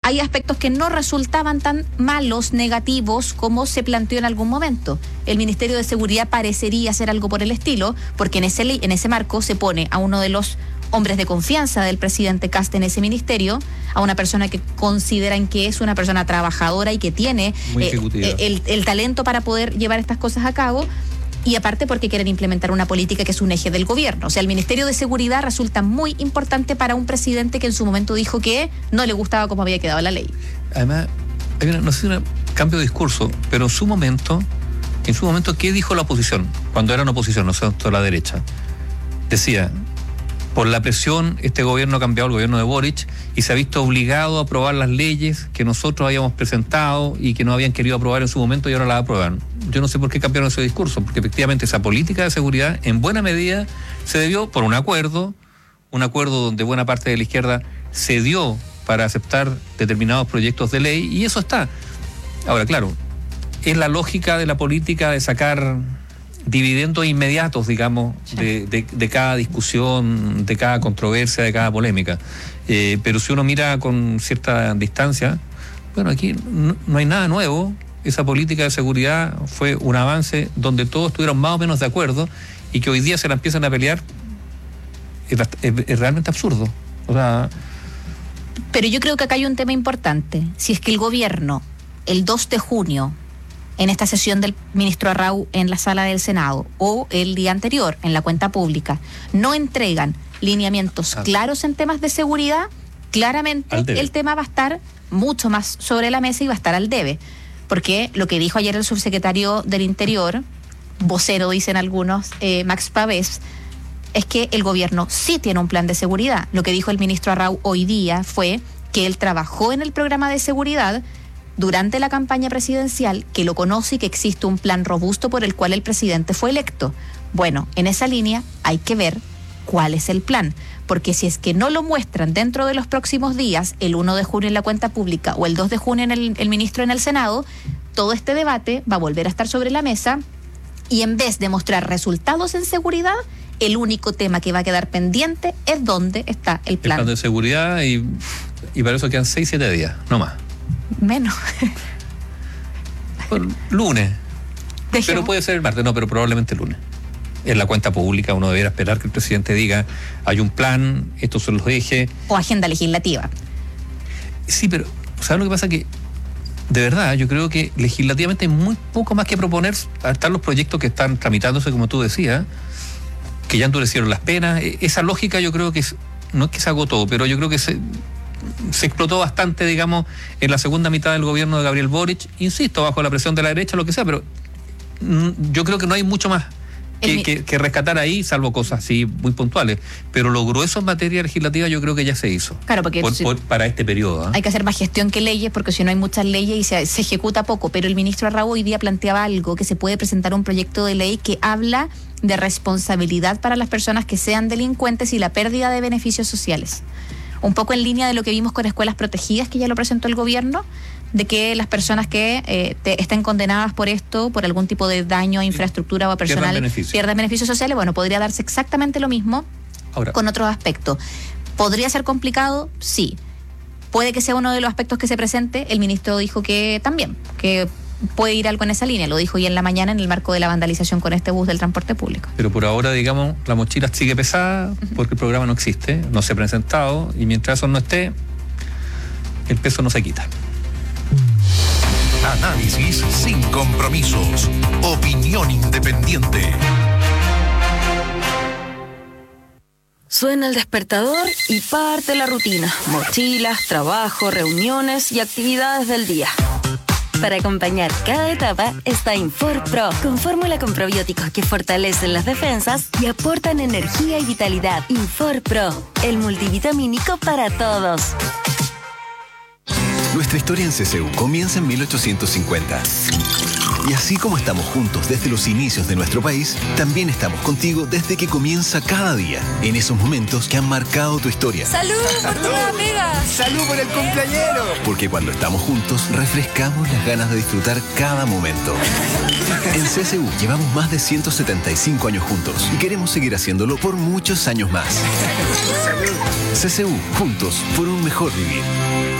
hay aspectos que no resultaban tan malos, negativos, como se planteó en algún momento. El Ministerio de Seguridad parecería hacer algo por el estilo, porque en ese marco se pone a uno de los hombres de confianza del presidente Kast en ese ministerio, a una persona que consideran que es una persona trabajadora y que tiene el talento para poder llevar estas cosas a cabo, y aparte porque quieren implementar una política que es un eje del gobierno. O sea, el Ministerio de Seguridad resulta muy importante para un presidente que en su momento dijo que no le gustaba cómo había quedado la ley. Además, hay no sé si un cambio de discurso, pero en su momento, ¿qué dijo la oposición? Cuando eran oposición, no sé, toda la derecha. Decía: por la presión, este gobierno ha cambiado, el gobierno de Boric, y se ha visto obligado a aprobar las leyes que nosotros habíamos presentado y que no habían querido aprobar en su momento y ahora las aprueban. Yo no sé por qué cambiaron ese discurso, porque efectivamente esa política de seguridad en buena medida se debió por un acuerdo donde buena parte de la izquierda cedió para aceptar determinados proyectos de ley, y eso está. Ahora, claro, es la lógica de la política de sacar dividendos inmediatos, digamos, de cada discusión, de cada controversia, de cada polémica. Pero si uno mira con cierta distancia, bueno, aquí no hay nada nuevo. Esa política de seguridad fue un avance donde todos estuvieron más o menos de acuerdo, y que hoy día se la empiezan a pelear es realmente absurdo. O sea, pero yo creo que acá hay un tema importante. Si es que el gobierno, el 2 de junio, en esta sesión del ministro Arrau en la sala del Senado, o el día anterior en la cuenta pública, no entregan lineamientos claros en temas de seguridad, claramente el tema va a estar mucho más sobre la mesa y va a estar al debe. Porque lo que dijo ayer el subsecretario del Interior, vocero dicen algunos, Max Pavés, es que el gobierno sí tiene un plan de seguridad. Lo que dijo el ministro Arrau hoy día fue que él trabajó en el programa de seguridad durante la campaña presidencial, que lo conoce y que existe un plan robusto por el cual el presidente fue electo. Bueno, en esa línea hay que ver cuál es el plan, porque si es que no lo muestran dentro de los próximos días, el 1 de junio en la cuenta pública o el 2 de junio en el ministro en el Senado, todo este debate va a volver a estar sobre la mesa, y en vez de mostrar resultados en seguridad, el único tema que va a quedar pendiente es dónde está el plan. El plan de seguridad, y para eso quedan 6-7 días, no más. Menos. Bueno, lunes. Pero puede ser el martes, no, pero probablemente el lunes. En la cuenta pública uno debería esperar que el presidente diga: hay un plan, estos son los ejes. O agenda legislativa. Sí, pero ¿sabes lo que pasa? Que de verdad yo creo que legislativamente hay muy poco más que proponer. Están los proyectos que están tramitándose, como tú decías, que ya endurecieron las penas. Esa lógica yo creo que no es que se agotó, pero yo creo que se explotó bastante, digamos, en la segunda mitad del gobierno de Gabriel Boric, insisto, bajo la presión de la derecha, lo que sea, pero yo creo que no hay mucho más que rescatar ahí, salvo cosas así muy puntuales, pero lo grueso en materia legislativa yo creo que ya se hizo. Claro, porque para este periodo. Hay que hacer más gestión que leyes, porque si no hay muchas leyes y se ejecuta poco. Pero el ministro Arrau hoy día planteaba algo, que se puede presentar un proyecto de ley que habla de responsabilidad para las personas que sean delincuentes y la pérdida de beneficios sociales. Un poco en línea de lo que vimos con escuelas protegidas, que ya lo presentó el gobierno, de que las personas que estén condenadas por esto, por algún tipo de daño a infraestructura o a personal, pierdan beneficios sociales. Bueno, podría darse exactamente lo mismo ahora, con otros aspectos. ¿Podría ser complicado? Sí. Puede que sea uno de los aspectos que se presente. El ministro dijo que también, que puede ir algo en esa línea. Lo dijo hoy en la mañana en el marco de la vandalización con este bus del transporte público. Pero por ahora, digamos, la mochila sigue pesada porque el programa no existe, no se ha presentado, y mientras eso no esté, el peso no se quita. Análisis sin compromisos. Opinión independiente. Suena el despertador y parte la rutina. Mochilas, trabajo, reuniones y actividades del día. Para acompañar cada etapa está Infor Pro, con fórmula con probióticos que fortalecen las defensas y aportan energía y vitalidad. Infor Pro, el multivitamínico para todos. Nuestra historia en CCU comienza en 1850. Y así como estamos juntos desde los inicios de nuestro país, también estamos contigo desde que comienza cada día, en esos momentos que han marcado tu historia. ¡Salud por tu amiga! ¡Salud por el cumpleañero! Porque cuando estamos juntos, refrescamos las ganas de disfrutar cada momento. En CCU llevamos más de 175 años juntos y queremos seguir haciéndolo por muchos años más. CCU, juntos por un mejor vivir.